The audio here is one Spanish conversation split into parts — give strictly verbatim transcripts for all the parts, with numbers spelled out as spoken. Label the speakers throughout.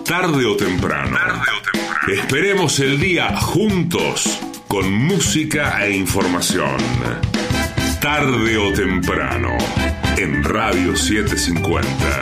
Speaker 1: Tarde o temprano. Tarde o temprano. Esperemos el día juntos con música e información. Tarde o temprano en Radio setecientos cincuenta.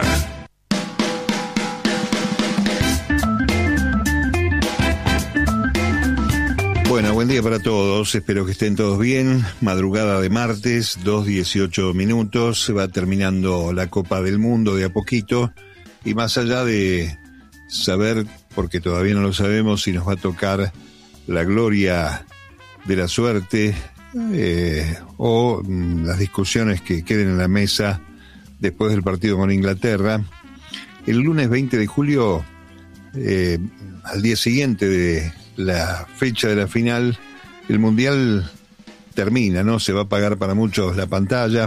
Speaker 2: Bueno, buen día para todos, espero que estén todos bien. Madrugada de martes, dos dieciocho minutos, se va terminando la Copa del Mundo de a poquito, y más allá de saber, porque todavía no lo sabemos, si nos va a tocar la gloria de la suerte eh, o mm, las discusiones que queden en la mesa después del partido con Inglaterra, el lunes veinte de julio, eh, al día siguiente de la fecha de la final, el Mundial termina, ¿no? Se va a apagar para muchos la pantalla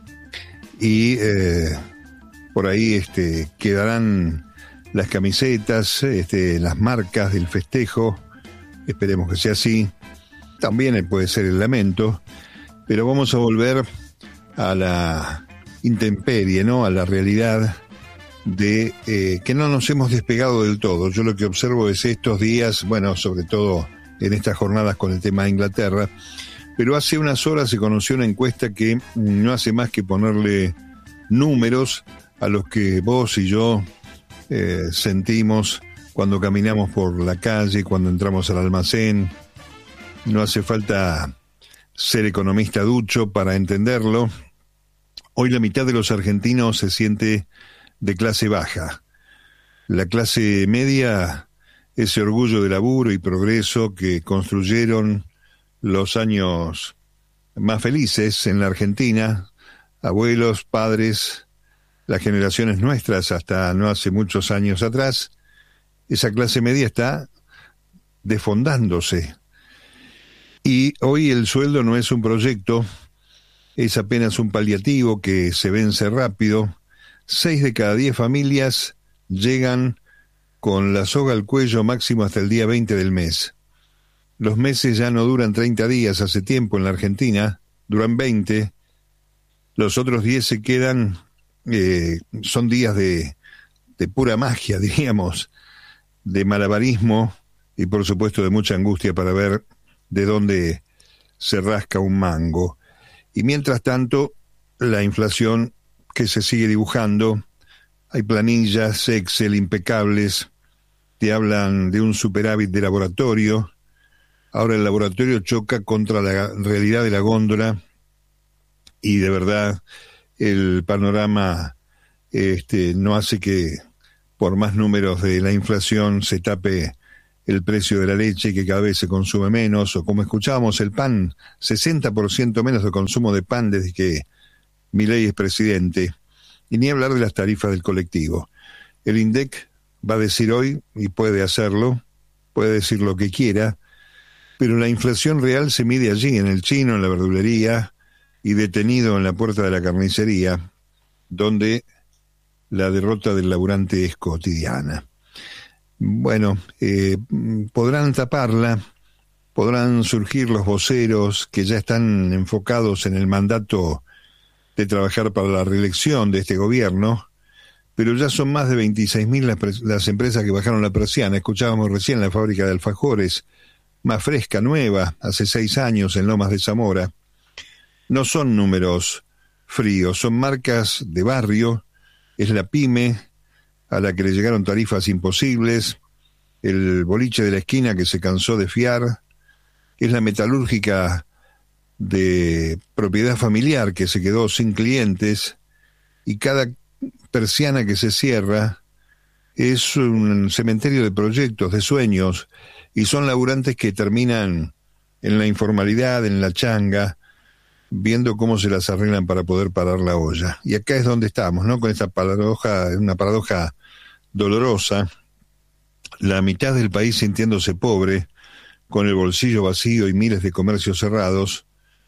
Speaker 2: y eh, por ahí este, quedarán las camisetas, este, las marcas del festejo, esperemos que sea así, también puede ser el lamento, pero vamos a volver a la intemperie, ¿no? A la realidad de eh, que no nos hemos despegado del todo. Yo lo que observo es estos días, bueno, sobre todo en estas jornadas con el tema de Inglaterra, pero hace unas horas se conoció una encuesta que no hace más que ponerle números a los que vos y yo eh, sentimos cuando caminamos por la calle, cuando entramos al almacén. No hace falta ser economista ducho para entenderlo. Hoy la mitad de los argentinos se siente de clase baja. La clase media, ese orgullo de laburo y progreso que construyeron los años más felices en la Argentina, abuelos, padres, las generaciones nuestras hasta no hace muchos años atrás, esa clase media está desfondándose. Y hoy el sueldo no es un proyecto, es apenas un paliativo que se vence rápido. Seis de cada diez familias llegan con la soga al cuello máximo hasta el día veinte del mes. Los meses ya no duran treinta días, hace tiempo en la Argentina, duran veinte. Los otros diez se quedan, eh, son días de, de pura magia, diríamos, de malabarismo y por supuesto de mucha angustia para ver de dónde se rasca un mango. Y mientras tanto, la inflación que se sigue dibujando, hay planillas Excel impecables, te hablan de un superávit de laboratorio, ahora el laboratorio choca contra la realidad de la góndola, y de verdad el panorama este, no hace que por más números de la inflación se tape el precio de la leche, que cada vez se consume menos, o como escuchábamos, el pan, sesenta por ciento menos de consumo de pan desde que Milei es presidente, y ni hablar de las tarifas del colectivo. El INDEC va a decir hoy, y puede hacerlo, puede decir lo que quiera, pero la inflación real se mide allí, en el chino, en la verdulería, y detenido en la puerta de la carnicería, donde la derrota del laburante es cotidiana. Bueno, eh, podrán taparla, podrán surgir los voceros que ya están enfocados en el mandato de trabajar para la reelección de este gobierno, pero ya son más de veintiséis mil las, las empresas que bajaron la persiana. Escuchábamos recién la fábrica de alfajores, más fresca, nueva, hace seis años en Lomas de Zamora. No son números fríos, son marcas de barrio, es la pyme a la que le llegaron tarifas imposibles, el boliche de la esquina que se cansó de fiar, es la metalúrgica de propiedad familiar que se quedó sin clientes, y cada persiana que se cierra es un cementerio de proyectos, de sueños, y son laburantes que terminan en la informalidad, en la changa, viendo cómo se las arreglan para poder parar la olla. Y acá es donde estamos, ¿no? Con esta paradoja, una paradoja dolorosa, la mitad del país sintiéndose pobre, con el bolsillo vacío y miles de comercios cerrados.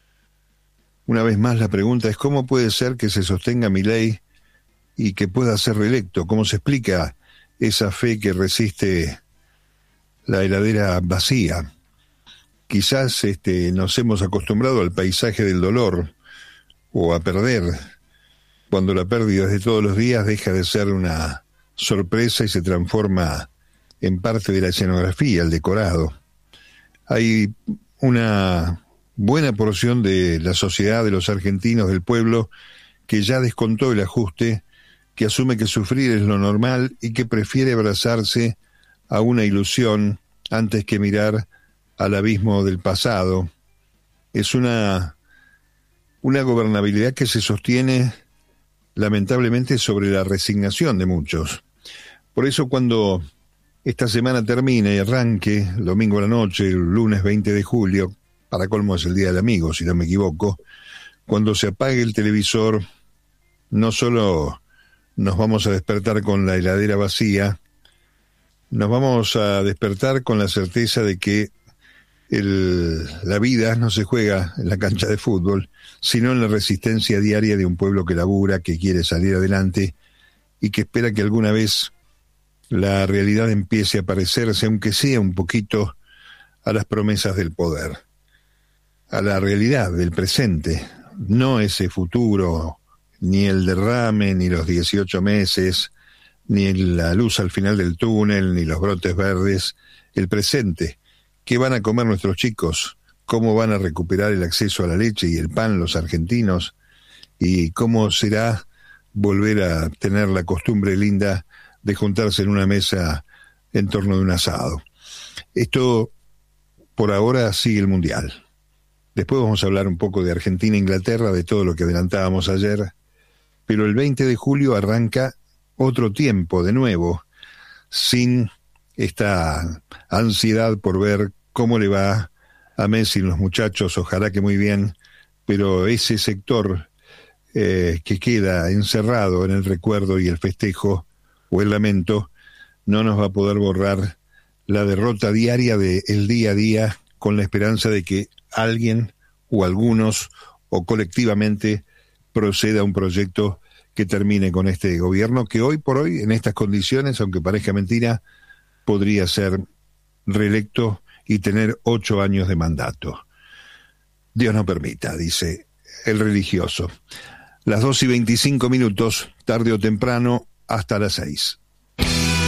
Speaker 2: Una vez más la pregunta es ¿cómo puede ser que se sostenga Milei y que pueda ser reelecto? ¿Cómo se explica esa fe que resiste la heladera vacía? Quizás este, nos hemos acostumbrado al paisaje del dolor o a perder, cuando la pérdida de todos los días deja de ser una sorpresa y se transforma en parte de la escenografía, el decorado. Hay una buena porción de la sociedad, de los argentinos, del pueblo, que ya descontó el ajuste, que asume que sufrir es lo normal y que prefiere abrazarse a una ilusión antes que mirar al abismo del pasado. Es una, una gobernabilidad que se sostiene lamentablemente sobre la resignación de muchos. Por eso cuando esta semana termine y arranque, el domingo a la noche, el lunes veinte de julio, para colmo es el Día del Amigo, si no me equivoco, cuando se apague el televisor, no solo nos vamos a despertar con la heladera vacía, nos vamos a despertar con la certeza de que el, la vida no se juega en la cancha de fútbol, sino en la resistencia diaria de un pueblo que labura, que quiere salir adelante y que espera que alguna vez la realidad empiece a parecerse, aunque sea un poquito, a las promesas del poder, a la realidad del presente, no ese futuro, ni el derrame, ni los dieciocho meses, ni la luz al final del túnel, ni los brotes verdes, el presente. ¿Qué van a comer nuestros chicos? ¿Cómo van a recuperar el acceso a la leche y el pan los argentinos? ¿Y cómo será volver a tener la costumbre linda de juntarse en una mesa en torno de un asado? Esto, por ahora, sigue el Mundial. Después vamos a hablar un poco de Argentina e Inglaterra, de todo lo que adelantábamos ayer. Pero el veinte de julio arranca otro tiempo de nuevo, sin esta ansiedad por ver cómo le va a Messi y los muchachos, ojalá que muy bien, pero ese sector eh, que queda encerrado en el recuerdo y el festejo o el lamento, no nos va a poder borrar la derrota diaria del día a día, con la esperanza de que alguien o algunos o colectivamente proceda a un proyecto que termine con este gobierno que hoy por hoy, en estas condiciones, aunque parezca mentira, podría ser reelecto y tener ocho años de mandato. Dios no permita, dice el religioso. Las dos y veinticinco minutos, tarde o temprano, hasta las seis.